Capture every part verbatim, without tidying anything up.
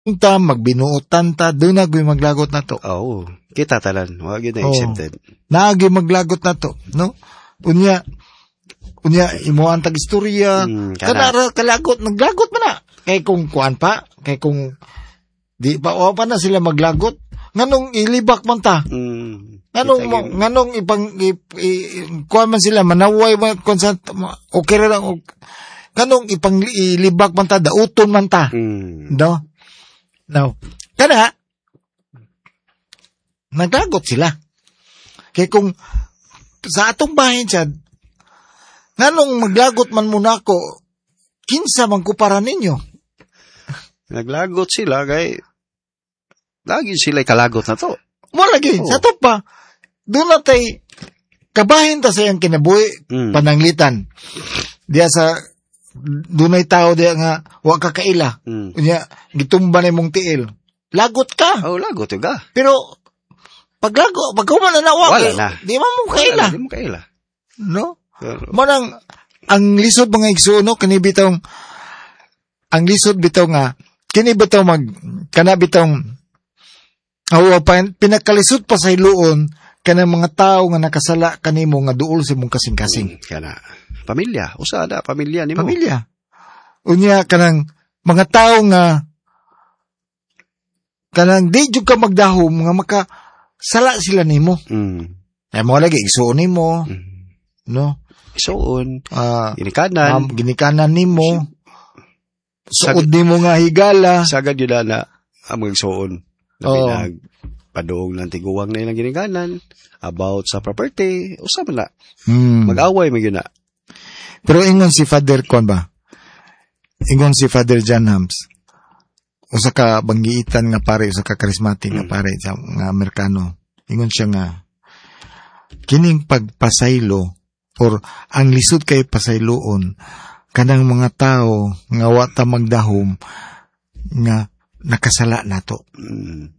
ta magbinuotan ta doon na gyud maglagot nato. Oo, kita talan, wa gyud na accepted. Naagi maglagot nato, no? Unya unya imo ang tag-istorya, Hmm, kana kana. ra kalagot naglagot man na. Kay kung kuan pa, kay kung di pa wa pa na sila maglagot, nganong ilibak man ta? Mm. Nganong Kita mo- gyud. nganong ipang ip, i, kuan man sila manaway man konsant okay ra lang og- nganong ipang ilibak man ta dauton man ta. Mm. No? No. Kana, naglagot sila. Kaya kung sa atong bahin siya, nganong maglagot man muna ako, kinsa man kupara ninyo. Naglagot sila kay lagi sila kalagot na to. Wala lagi, Oo. sa to pa, doon na tay, kabahin ta sa iyang kinabuhi, Mm. pananglitan. Diya sa, doon ay tao diya nga, wa ka kaila. Mm. Unya, gitumba na mong tiil. Lagot ka. Oh, lagot yung ga. Pero, pag lago, pag kuman na nawa, Wala na. di man mo kaila. Wala, di mo kaila. No? Pero, Manang, ang lisod mga igsuno, kani bitong, ang lisod bitaw nga, kini bitaw mag, kana bitong, awa pa, pinakalisod pa sa iluon, kanang mga tao nga nakasala kanimo nga duol sa mong kasing-kasing. mm, kana. Pamilya. Usada, pamilya ni mo. Pamilya. Unya, kanang mga tao nga, kanang di jud ka magdahom, nga makasala sila nimo. Mm. Ay mo lagi, igsuon nimo, Mm. no? Isuon. Ah, Inikanan. Um, ginikanan nimo, suod nimo nga higala. Sagad yun na na ang mga isuon. Oo. Nabilag. Padung ng tiguwang na ilang ginikanan. About sa property. Usa man na. Hmm. Mag-away mo yun na. Pero ingon si Father Kwan ba? Ingon si Father John Hams. Usa ka banggiitan nga pare, usa ka charismatic nga Mm. pare sa nga Amerikano. Ingon siya nga kining pagpasaylo or ang lisod kay pasayloon kanang mga tao nga wa ta magdahom nga nakasala nato. Mm.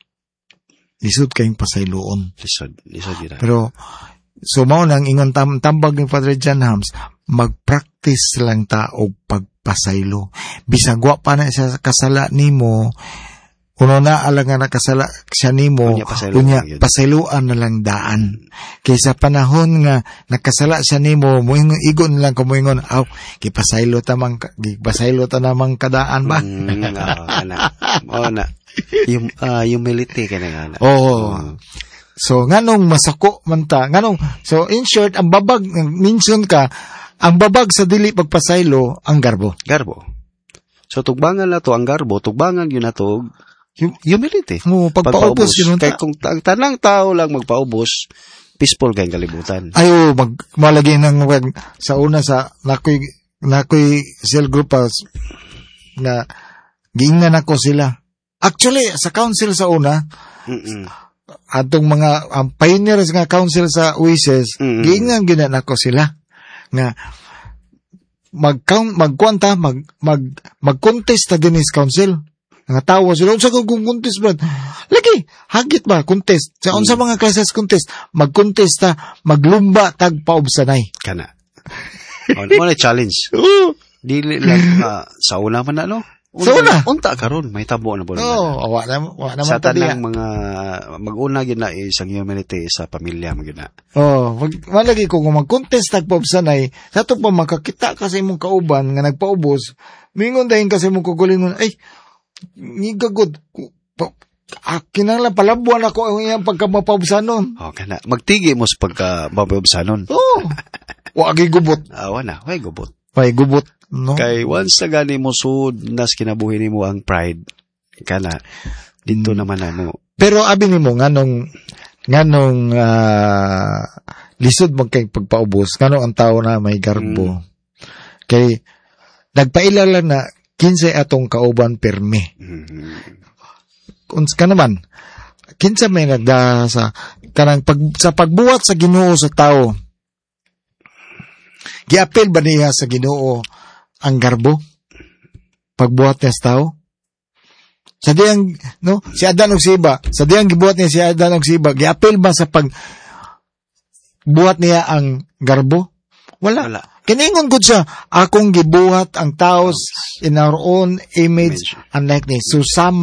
Lisod kayong pasayloon. Lisod. Lisod yun na. Pero, so mao nang ingon tam, tambag ni Father John Hams, mag-practice lang ta og pagpasaylo. Bisag wa pa na siya kasala nimo, kuno na alang nga nakasala siya nimo, Unya, pasaylo unya lang yun. pasayloan na lang daan. Kaysa panahon nga nakasala siya nimo, muingon igon lang ko muingon, aw, gipasaylo ta man ka- gipasaylo ta namang kadaan ba? Mm, oo, kana. Oo na. Yung, ah, humility ka na nga na. Oo. Mm. So, nganong masako man ta, nganong, so in short, ang babag, minsan ka, ang babag sa dili pagpasaylo, ang garbo. Garbo. So, tugbangan na to ang garbo, tugbangan yun na to, hum- humility. Mo, pagpaubos yun Kaya ta. kung ta- ang tanang tao lang magpaubos, peaceful kayong kalibutan. Ayo, mag, malagay ng, wag- sa una sa, nakoy, nakoy cell group pa, na, giingan ako sila. Actually, sa council sa una, Mm-mm. atong mga ang pioneers nga council sa U I S E S, Mm. giingan ginan ako sila nga mag magkwanta mag mag mag-contest ta din is council. Nga tawo sila unsa kung contest ba? Lagi, hagit ba contest? Sa unsa mga classes contest? Mag-contest ta, maglumba tag paubsanay. Kana. O, mo na challenge. Oo. Dili lang ah, sa una man na, no? Sa una? Unta karon may tabo na po. Oh, awa na wa naman Sa ta diha. tanang mga mag-una gyud na isang humility sa pamilya mo gyud na. Oh, wag malagi ko kung mag-contest tag paubsanay, sa to pa makakita ka sa imong kauban nga nagpaubos, mingon dahin kasi mong kugulingon, ay ngigagod. Kinahanglan palabuan ako ang iyang pagkamapausanon. O kana. Magtigi mo sa pagka bababsanon. Oh, wagi gubot. Awa na, way gubot. May gubot, no? Kay once na gani mo sud nas kinabuhi nimo ang pride kana dito naman na mo. Pero abi nimo nganong nganong ah, lisod mo kay pagpaubos, nganong ang tao na may garbo. Kay nagpailala na kinsa atong kauban permi. Mhm. Uns ka naman, kinsa may nagda sa kanang pag, sa pagbuhat sa Ginoo sa tao. Giapil ba niya sa Ginoo ang garbo? Pagbuhat niya sa tao? Sa diyang, no? Si Adan o si Iba, sa diyang gibuhat niya si Adan o si Iba, giapil ba sa pag buhat niya ang garbo? Wala. Wala. Kiningon gud siya, akong gibuhat ang tao in our own image and likeness. So, sama